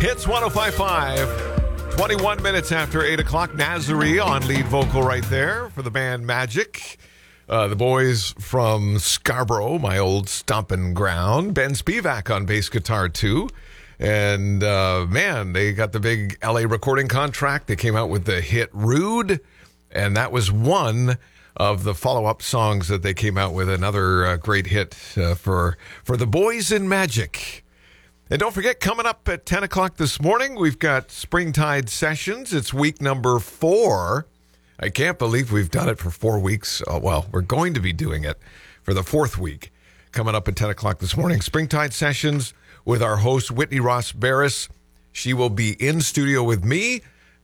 Hits 105.5. 21 minutes after 8 o'clock. Nazarene on lead vocal right there for the band Magic. The boys from Scarborough, my old stomping ground. Ben Spivak on bass guitar, too. And, man, they got the big LA recording contract. They came out with the hit Rude. And that was one of the follow-up songs that they came out with. Another great hit for the boys in Magic. And don't forget, coming up at 10 o'clock this morning, we've got Springtide Sessions. It's week number 4. I can't believe we've done it for 4 weeks. Oh, well, we're going to be doing it for the 4th week. Coming up at 10 o'clock this morning, Springtide Sessions with our host, Whitney Ross Barris. She will be in studio with me,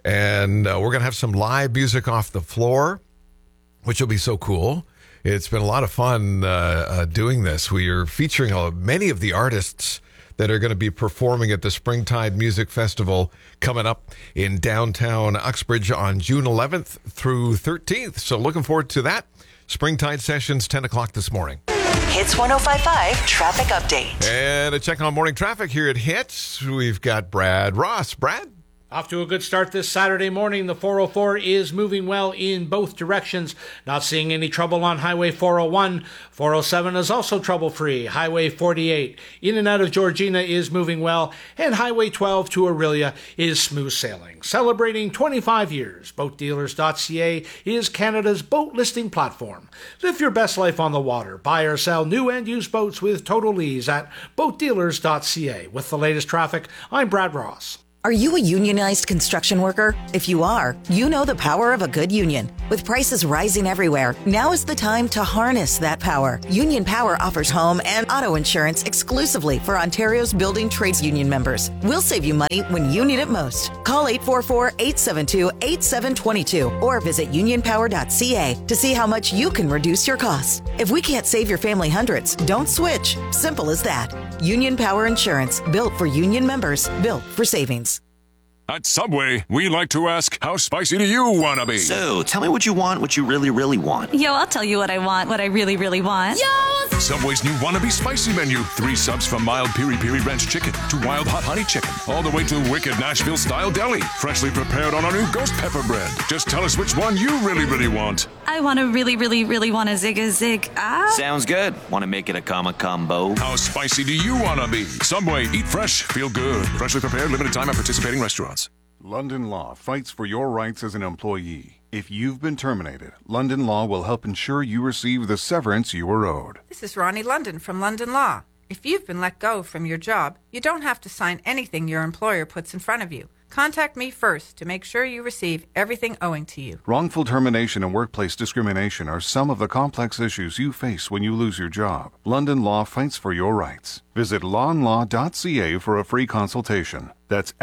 and we're going to have some live music off the floor, which will be so cool. It's been a lot of fun doing this. We are featuring many of the artists that are going to be performing at the Springtide Music Festival coming up in downtown Uxbridge on June 11th through 13th. So looking forward to that. Springtide Sessions, 10 o'clock this morning. Hits 105.5 traffic update. And a check on morning traffic here at Hits. We've got Brad Ross. Brad? Off to a good start this Saturday morning. The 404 is moving well in both directions. Not seeing any trouble on Highway 401. 407 is also trouble-free. Highway 48 in and out of Georgina is moving well. And Highway 12 to Orillia is smooth sailing. Celebrating 25 years, BoatDealers.ca is Canada's boat listing platform. Live your best life on the water. Buy or sell new and used boats with total ease at BoatDealers.ca. With the latest traffic, I'm Brad Ross. Are you a unionized construction worker? If you are, you know the power of a good union. With prices rising everywhere, now is the time to harness that power. Union Power offers home and auto insurance exclusively for Ontario's building trades union members. We'll save you money when you need it most. Call 844-872-8722 or visit unionpower.ca to see how much you can reduce your costs. If we can't save your family hundreds, don't switch. Simple as that. Union Power Insurance, built for union members, built for savings. At Subway, we like to ask, how spicy do you want to be? So, tell me what you want, what you really, really want. Yo, I'll tell you what I want, what I really, really want. Yo! Subway's new Wannabe Spicy menu. 3 subs from mild piri-piri ranch chicken to wild hot honey chicken, all the way to wicked Nashville-style deli, freshly prepared on our new ghost pepper bread. Just tell us which one you really, really want. I want to really, really, really want a zig. Sounds good. Want to make it a combo? How spicy do you want to be? Subway, eat fresh, feel good. Freshly prepared, limited time at participating restaurants. London Law fights for your rights as an employee. If you've been terminated, London Law will help ensure you receive the severance you were owed. This is Ronnie London from London Law. If you've been let go from your job, you don't have to sign anything your employer puts in front of you. Contact me first to make sure you receive everything owing to you. Wrongful termination and workplace discrimination are some of the complex issues you face when you lose your job. London Law fights for your rights. Visit lonlaw.ca for a free consultation. That's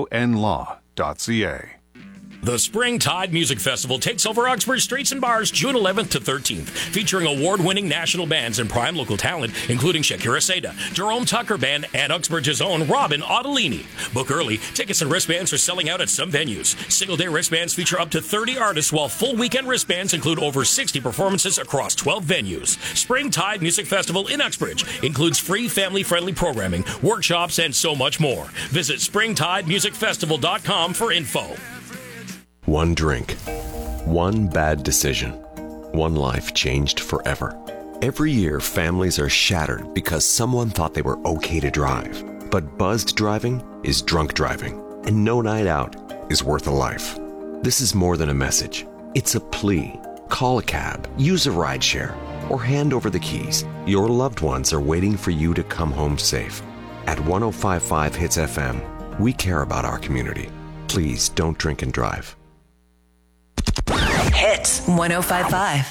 lonlaw.ca. The Springtide Music Festival takes over Uxbridge streets and bars June 11th to 13th, featuring award-winning national bands and prime local talent, including Shakira Seda, Jerome Tucker Band, and Uxbridge's own Robin Ottolini. Book early. Tickets and wristbands are selling out at some venues. Single-day wristbands feature up to 30 artists, while full weekend wristbands include over 60 performances across 12 venues. Springtide Music Festival in Uxbridge includes free family-friendly programming, workshops, and so much more. Visit springtidemusicfestival.com for info. One drink, one bad decision, one life changed forever. Every year, families are shattered because someone thought they were okay to drive. But buzzed driving is drunk driving, and no night out is worth a life. This is more than a message. It's a plea. Call a cab, use a rideshare, or hand over the keys. Your loved ones are waiting for you to come home safe. At 105.5 Hits FM, we care about our community. Please don't drink and drive. Hits 105.5.